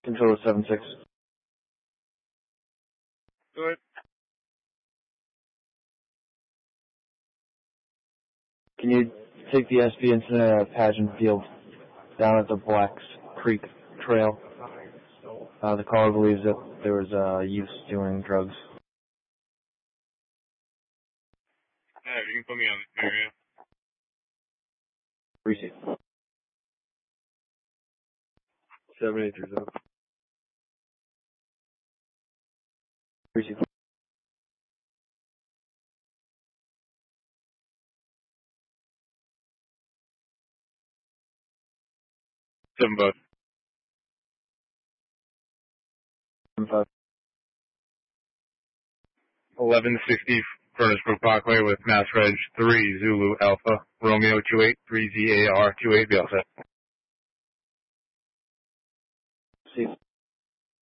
Control 76. Go ahead. Can you take the SB into Pageant Field down at the Blacks Creek Trail? The caller believes that there was youth doing drugs. You can put me on the area. Receive. 7830. Receive. $7. 5. 1160 Furnace Brook Parkway with Mass Reg 3 Zulu Alpha Romeo 28 3ZAR 28. Be all set. Receive.